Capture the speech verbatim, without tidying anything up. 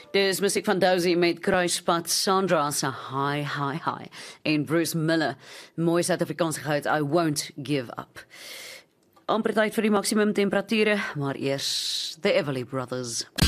Dis musiek van Dozy met Kruispad, Sandra se Hi Hi Hi en Bruce Miller, mooi Suid-Afrikaanse gehoud, I Won't Give Up. Amper tyd vir die maksimum temperature, maar eers The Everly Brothers.